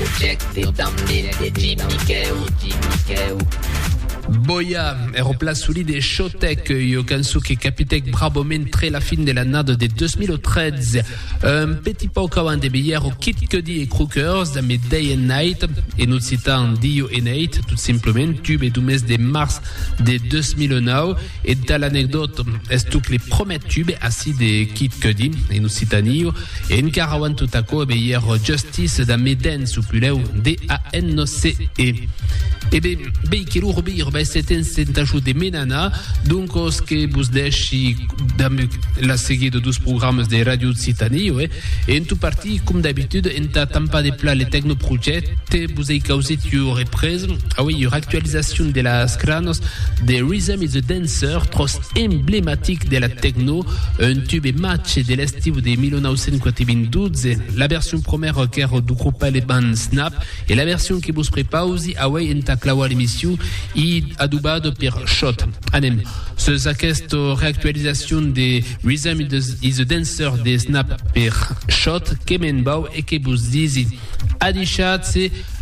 project de Jimmy Keu. Boya replace sous l'idée Showtech io canso che capitec brabo mentre la fin della nada de 2013 un petit peu avant de hier au Kid Cudi et Crookers da Day and Night et nous citant Dio et Nate tout simplement tube du mes de mars de 2009 et dans l'anecdote est tout les premiers tubes assis de Kid Cudi et nous citant io et un caravan tout à coup hier Justice da Meden sous puleu DANCE e bem que lo robir c'était un ajout de Menana donc ce que vous deixi la série de 12 programmes de Radio Citani et en tout parti comme d'habitude en tampa de plat les technoprojets vous avez causé tu reprise actualisation de la Scranos de Rhythm is a Dancer trop emblématique de la techno un tube match de l'estive de 1992 la version première qui est du groupe les bands Snap et la version qui vous prépare aussi en claua l'émission i adubado per Shot. Anem. Aquesta reactualització de Rhythm is a Dancer de Snap per Shot que me'n bau e que vos disi. Adixat-se